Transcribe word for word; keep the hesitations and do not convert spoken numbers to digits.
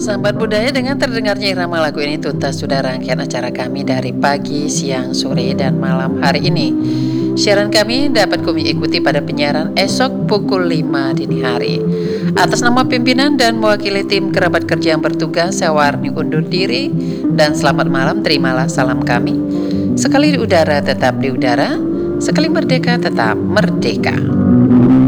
Sambat budaya dengan terdengarnya irama lagu ini tuntas sudah rangkaian acara kami dari pagi, siang, sore, dan malam hari ini. Siaran kami dapat kami ikuti pada penyiaran esok pukul lima dini hari. Atas nama pimpinan dan mewakili tim kerabat kerja yang bertugas, saya Warni undur diri dan selamat malam, terimalah salam kami. Sekali di udara tetap di udara, sekali merdeka tetap merdeka.